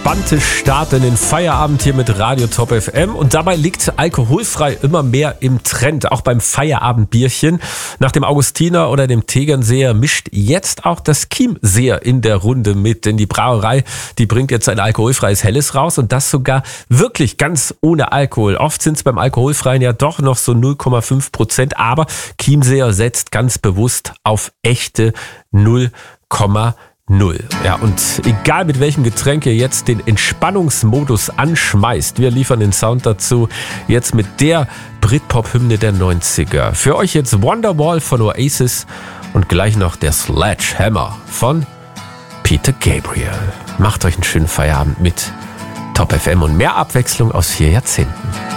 entspannte Start in den Feierabend hier mit Radio Top FM. Und dabei liegt alkoholfrei immer mehr im Trend, auch beim Feierabendbierchen. Nach dem Augustiner oder dem Tegernseer mischt jetzt auch das Chiemseer in der Runde mit. Denn die Brauerei, die bringt jetzt ein alkoholfreies Helles raus und das sogar wirklich ganz ohne Alkohol. Oft sind es beim alkoholfreien ja doch noch so 0,5%, aber Chiemseer setzt ganz bewusst auf echte 0,0. Ja, und egal mit welchem Getränk ihr jetzt den Entspannungsmodus anschmeißt, wir liefern den Sound dazu, jetzt mit der Britpop-Hymne der 90er. Für euch jetzt Wonderwall von Oasis und gleich noch der Sledgehammer von Peter Gabriel. Macht euch einen schönen Feierabend mit Top FM und mehr Abwechslung aus 4 Jahrzehnten.